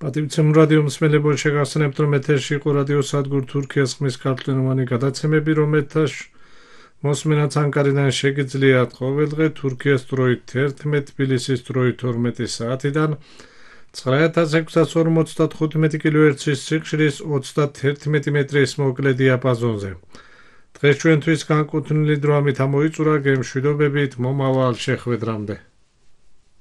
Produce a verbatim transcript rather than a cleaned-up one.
პატივცემ რადიო მსმელებო, შეგახსენებთ, რომ ეთერში იყო რადიო სადგურ თურქიას ხმის ქართლენოვანი გადაცემები, რომელთა მოსმენაც ანკარიდან შეგიძლიათ ყოველდღე თურქიის დროით ერთმეტ, თბილისის დროით ორმეტი საათიდან ცხრა ათას ექვსას ორმოცდათხუთმეტი კილოჰერცის სიხშირის ოცდაათერთმეტი მეტრის მოკლე დიაპაზონზე. დღეს ჩვენთვის განკუთვნილი დრო ამით ამოიწურა, გემშვიდობებით, მომავალ შეხვედრამდე.